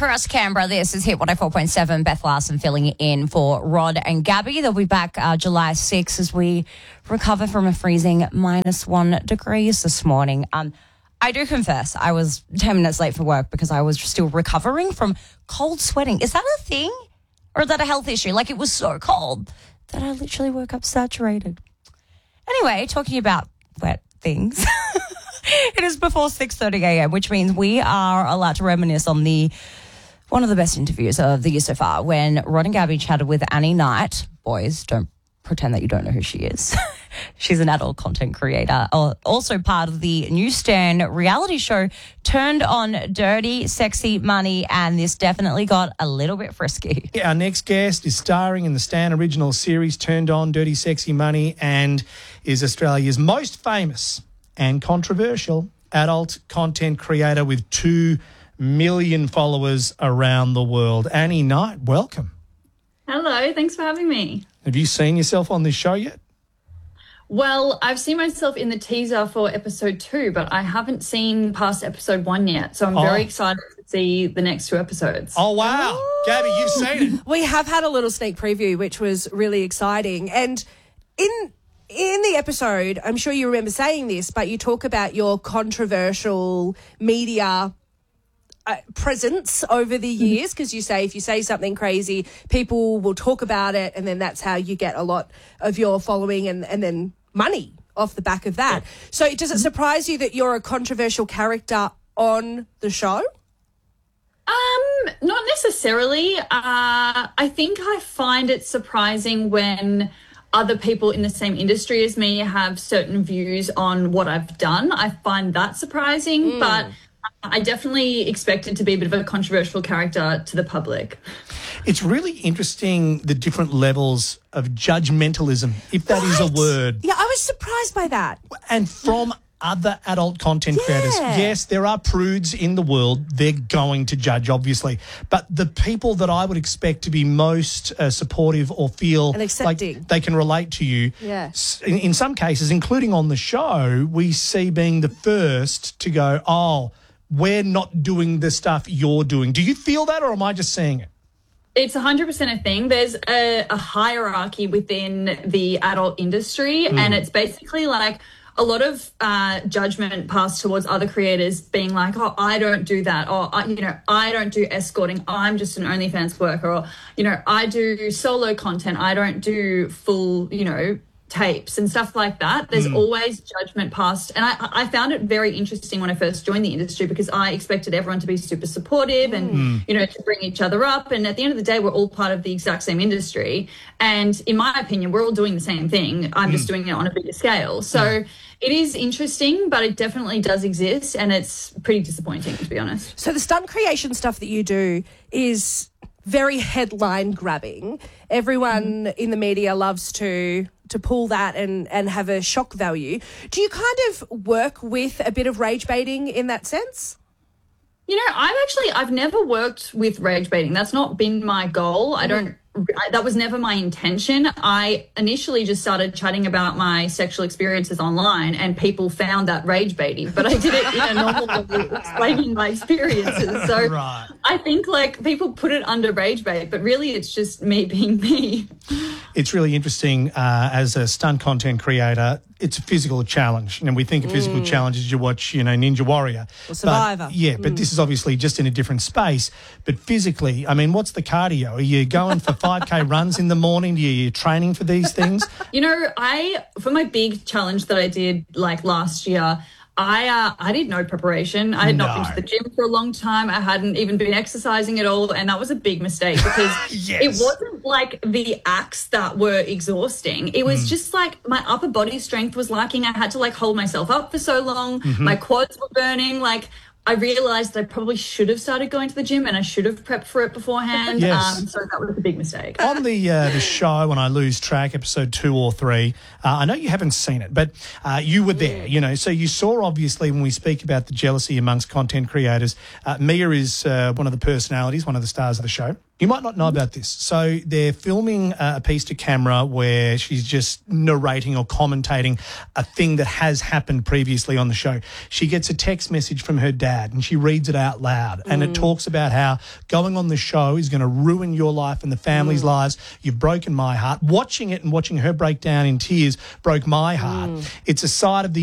across Canberra. This is Hit 104.7. Beth Larson filling in for Rod and Gabby. They'll be back July 6 as we recover from a freezing -1 degrees this morning. I do confess I was 10 minutes late for work because I was still recovering from cold sweating. Is that a thing? Or is that a health issue? Like, it was so cold that I literally woke up saturated. Anyway, talking about wet things. It is before 6:30 a.m., which means we are allowed to reminisce on one of the best interviews of the year so far when Rod and Gabby chatted with Annie Knight. Boys, don't pretend that you don't know who she is. She's an adult content creator, also part of the new Stan reality show Turned On Dirty Sexy Money, and this definitely got a little bit frisky. Our next guest is starring in the Stan original series Turned On Dirty Sexy Money and is Australia's most famous and controversial adult content creator with 2 million followers around the world. Annie Knight, welcome. Hello, thanks for having me. Have you seen yourself on this show yet? Well, I've seen myself in the teaser for episode 2, but I haven't seen past episode 1 yet. So I'm very excited to see the next 2 episodes. Oh, wow. Ooh. Gabby, you've seen it. We have had a little sneak preview, which was really exciting. And in the episode, I'm sure you remember saying this, but you talk about your controversial media presence over the years, because you say if you say something crazy, people will talk about it, and then that's how you get a lot of your following and then money off the back of that. Yeah. So does it surprise you that you're a controversial character on the show? Not necessarily. I think I find it surprising when other people in the same industry as me have certain views on what I've done. I find that surprising, but I definitely expected to be a bit of a controversial character to the public. It's really interesting, the different levels of judgmentalism, if that is a word. Yeah, I was surprised by that. And from other adult content creators. Yes, there are prudes in the world. They're going to judge, obviously. But the people that I would expect to be most supportive or feel like they can relate to you, in some cases, including on the show, we see being the first to go, oh, we're not doing the stuff you're doing. Do you feel that, or am I just seeing it? It's 100% a thing. There's a hierarchy within the adult industry, and it's basically like a lot of judgment passed towards other creators being like, oh, I don't do that, or, I don't do escorting, I'm just an OnlyFans worker, or, I do solo content, I don't do full, tapes and stuff like that. There's always judgment passed. And I found it very interesting when I first joined the industry because I expected everyone to be super supportive and, to bring each other up. And at the end of the day, we're all part of the exact same industry. And in my opinion, we're all doing the same thing. I'm just doing it on a bigger scale. So it is interesting, but it definitely does exist. And it's pretty disappointing, to be honest. So the stunt creation stuff that you do is very headline grabbing. Everyone in the media loves to pull that and have a shock value. Do you kind of work with a bit of rage baiting in that sense? I've never worked with rage baiting. That's not been my goal. That was never my intention. I initially just started chatting about my sexual experiences online and people found that rage baiting, but I did it in a normal way, explaining my experiences. So I think people put it under rage bait, but really it's just me being me. It's really interesting as a stunt content creator. It's a physical challenge. And we think of physical challenges, you watch, Ninja Warrior. Or Survivor. But this is obviously just in a different space. But physically, what's the cardio? Are you going for 5K runs in the morning? Are you training for these things? For my big challenge that I did last year, I did no preparation. I had not been to the gym for a long time. I hadn't even been exercising at all. And that was a big mistake because it wasn't like the acts that were exhausting. It was just my upper body strength was lacking. I had to hold myself up for so long. My quads were burning. I realised that I probably should have started going to the gym and I should have prepped for it beforehand. So that was a big mistake. On the show, when I lose track, episode 2 or 3, I know you haven't seen it, but you were there, so you saw, obviously, when we speak about the jealousy amongst content creators, Mia is one of the personalities, one of the stars of the show. You might not know about this. So they're filming a piece to camera where she's just narrating or commentating a thing that has happened previously on the show. She gets a text message from her dad and she reads it out loud. And it talks about how going on the show is going to ruin your life and the family's lives. You've broken my heart. Watching it and watching her break down in tears broke my heart. It's a side of the